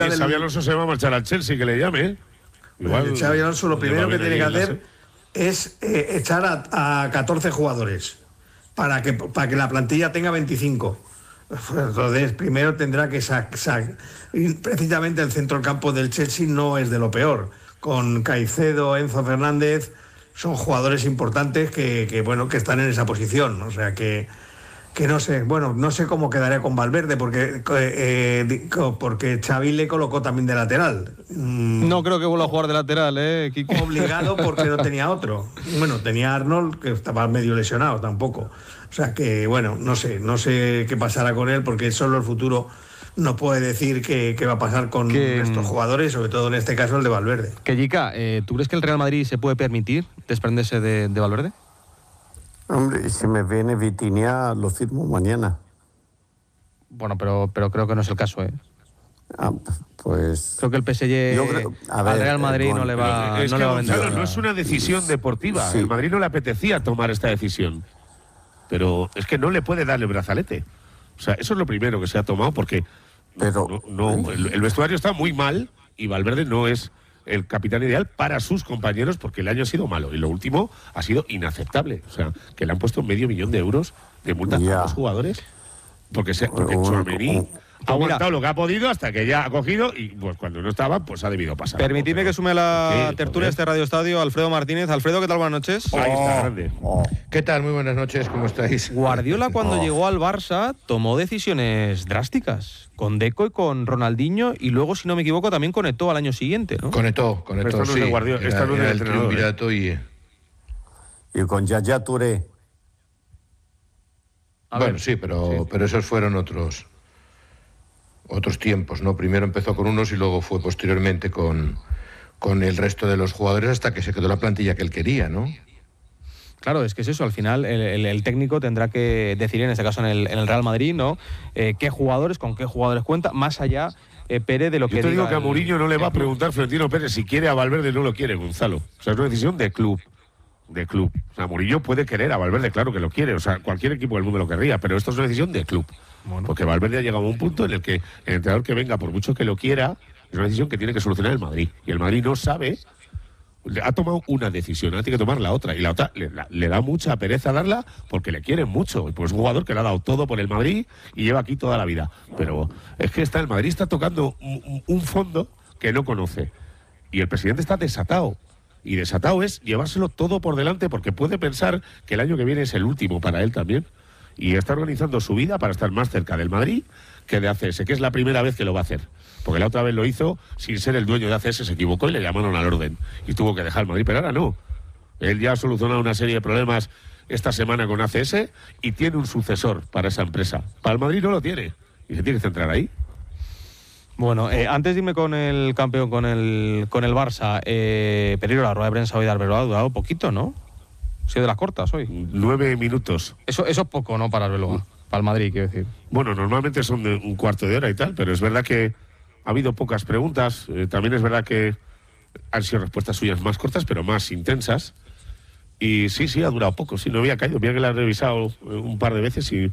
Xabi Alonso se va a marchar al Chelsea, que le llame, ¿eh? Igual, Xabi Alonso lo primero que tiene que hacer es echar a 14 jugadores para que la plantilla tenga 25. Entonces, primero tendrá que precisamente el centro del campo del Chelsea no es de lo peor. Con Caicedo, Enzo Fernández, son jugadores importantes que están en esa posición. O sea que no sé, no sé cómo quedaría con Valverde, porque Xavi le colocó también de lateral. No creo que vuelva a jugar de lateral, Kiko. Obligado, porque no tenía otro. Bueno, tenía Arnold, que estaba medio lesionado tampoco. O sea que, no sé qué pasará con él, porque solo el futuro no puede decir qué va a pasar con estos jugadores, sobre todo en este caso el de Valverde. Jica, ¿tú crees que el Real Madrid se puede permitir desprenderse de Valverde? Hombre, si me viene Vitinha, lo firmo mañana. Bueno, pero creo que no es el caso, ¿eh? Pues creo que el PSG al Real Madrid no le va a vender. No es una decisión deportiva. Sí. El Madrid no le apetecía tomar esta decisión. Pero es que no le puede dar el brazalete. O sea, eso es lo primero que se ha tomado, porque el vestuario está muy mal y Valverde no es el capitán ideal para sus compañeros, porque el año ha sido malo y lo último ha sido inaceptable. O sea, que le han puesto 500.000 euros de multa a los jugadores porque Tchouaméni ha aguantado lo que ha podido hasta que ya ha cogido y pues cuando no estaba, pues ha debido pasar. Permitidme que sume la tertulia de este Radio Estadio Alfredo Martínez. Alfredo, ¿qué tal? Buenas noches. Ahí está, grande. ¿Qué tal? Muy buenas noches, ¿cómo estáis? Guardiola, cuando llegó al Barça, tomó decisiones drásticas. Con Deco y con Ronaldinho, y luego, si no me equivoco, también conectó al año siguiente, ¿no? Conectó, esto sí. No es Guardiola, era no es el triunvirato y con Yaya Touré. Bueno, sí, pero esos fueron otros tiempos, ¿no? Primero empezó con unos y luego fue posteriormente con el resto de los jugadores hasta que se quedó la plantilla que él quería, ¿no? Claro, es que es eso, al final el técnico tendrá que decidir, en este caso en el Real Madrid, ¿no? Con qué jugadores cuenta, más allá, Pérez, de lo que diga. Yo te digo que a el Mourinho no le va a preguntar Florentino Pérez si quiere a Valverde, no lo quiere, Gonzalo. O sea, es una decisión de club. O sea, Mourinho puede querer a Valverde, claro que lo quiere. O sea, cualquier equipo del mundo lo querría, pero esto es una decisión de club. Bueno. Porque Valverde ha llegado a un punto en el que el entrenador que venga, por mucho que lo quiera, es una decisión que tiene que solucionar el Madrid. Y el Madrid no sabe. Ha tomado una decisión, ahora tiene que tomar la otra, y la otra le da mucha pereza darla porque le quieren mucho. Pues es un jugador que le ha dado todo por el Madrid y lleva aquí toda la vida. Pero es que el Madrid está tocando un fondo que no conoce. Y el presidente está desatado. Y desatado es llevárselo todo por delante, porque puede pensar que el año que viene es el último para él también. Y está organizando su vida para estar más cerca del Madrid que de ACS, que es la primera vez que lo va a hacer. Porque la otra vez lo hizo sin ser el dueño de ACS, se equivocó y le llamaron al orden. Y tuvo que dejar el Madrid, pero ahora no. Él ya ha solucionado una serie de problemas esta semana con ACS y tiene un sucesor para esa empresa. Para el Madrid no lo tiene y se tiene que centrar ahí. Bueno, antes de irme con el campeón, con el Barça, Peligro, la rueda de prensa hoy de Arbeloa ha durado poquito, ¿no? Ha sido de las cortas hoy. 9 minutos. Eso es poco, ¿no? Para Arbeloa, para el Madrid, quiero decir. Bueno, normalmente son de un cuarto de hora y tal, pero es verdad que ha habido pocas preguntas. También es verdad que han sido respuestas suyas más cortas, pero más intensas. Y sí, ha durado poco. Sí, no había caído. Mira que la he revisado un par de veces y